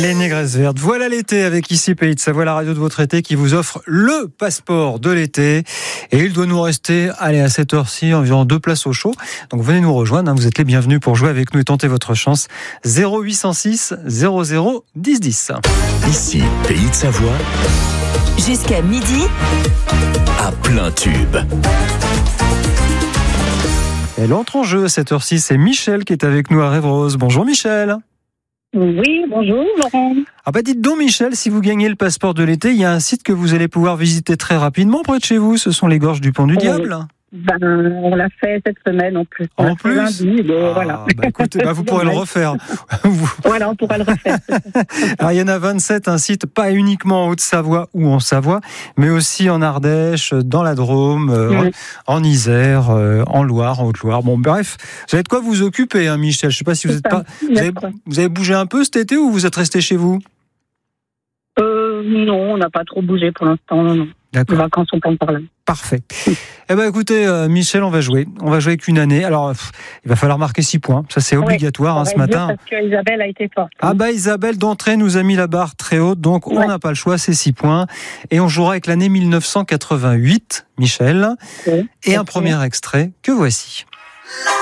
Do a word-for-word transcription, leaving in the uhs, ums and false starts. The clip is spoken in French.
Les Négresses Vertes. Voilà l'été avec Ici Pays de Savoie, la radio de votre été qui vous offre le passeport de l'été. Et il doit nous rester, allez, à cette heure-ci, environ deux places au chaud. Donc venez nous rejoindre, hein, vous êtes les bienvenus pour jouer avec nous et tenter votre chance. zéro huit cent six zéro zéro dix dix. Ici Pays de Savoie. Jusqu'à midi. À plein tube. Elle entre en jeu à cette heure-ci, c'est Michel qui est avec nous à Rêve-Rose. Bonjour Michel. Oui, bonjour Laurent. Ah bah dites donc Michel, si vous gagnez le passeport de l'été, il y a un site que vous allez pouvoir visiter très rapidement près de chez vous, ce sont les gorges du Pont du Diable. Ben, on l'a fait cette semaine en plus. On En l'a fait plus lundi, mais ah, voilà. Bah écoutez, bah vous pourrez le refaire. Voilà, on pourra le refaire. Alors il y en a vingt-sept, un site pas uniquement en Haute-Savoie ou en Savoie, mais aussi en Ardèche, dans la Drôme, euh, mmh. en Isère, euh, en Loire, en Haute-Loire. Bon bref, vous avez de quoi vous occuper, hein, Michel. Je sais pas si vous êtes pas, vous avez, vous avez bougé un peu cet été ou vous êtes resté chez vous? Euh, non, on n'a pas trop bougé pour l'instant. Non, non. D'accord. Les vacances sont pas encore là. Parfait. Eh ben écoutez, euh, Michel, on va jouer. On va jouer avec une année. Alors, pff, il va falloir marquer six points. Ça, c'est obligatoire ouais, hein, ce matin. Parce que Isabelle a été forte. Hein. Ah bah Isabelle d'entrée nous a mis la barre très haute, donc ouais. on n'a pas le choix, c'est six points. Et on jouera avec l'année mille neuf cent quatre-vingt-huit, Michel. Okay. Et okay. un premier extrait que voici.